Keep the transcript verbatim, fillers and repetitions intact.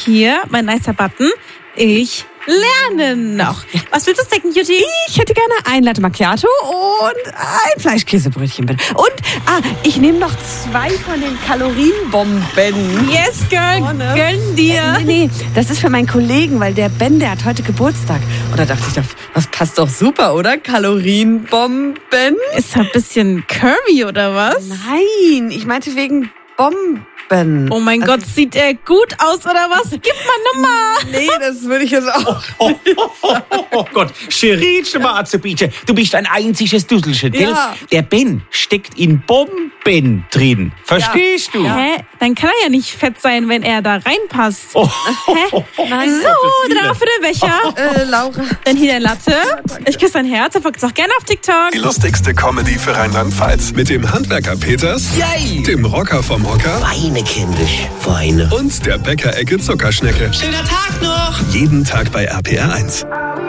hier, mein nicer Button. Ich lerne noch. Was willst du snacken, Cutie? Ich hätte gerne ein Latte Macchiato und ein Fleischkäsebrötchen, bitte. Und, ah, ich nehme noch zwei von den Kalorienbomben. Yes, Girl, Oh, ne? gönn dir. Äh, nee, nee, das ist für meinen Kollegen, weil der Ben, der hat heute Geburtstag. Und da dachte ich, das passt doch super, oder? Kalorienbomben? Ist ein bisschen curvy, oder was? Nein, ich meinte wegen Bomben. Oh mein Also, Gott, sieht er gut aus, oder was? Gib mal Nummer. Nee, das würde ich jetzt auch. Oh, oh, oh, oh, oh Gott, Cherie Schwarzebiete, du bist ein einziges Dusselchen, gell? Ja. Der Ben steckt in Bomben drin. Verstehst du? Hä? Dann kann er ja nicht fett sein, wenn er da reinpasst. Oh, Hä? Nein. So, dann für den Becher. Äh, Laura. Dann hier dein Latte. Ich küsse dein Herz. Folgt auch gerne auf TikTok. Die lustigste Comedy für Rheinland-Pfalz. Mit dem Handwerker Peters, yay! dem Rocker vom Hocker Weine, kindisch, Weine. und der Bäckerecke Zuckerschnecke. Schöner Tag noch! Jeden Tag bei R P R eins.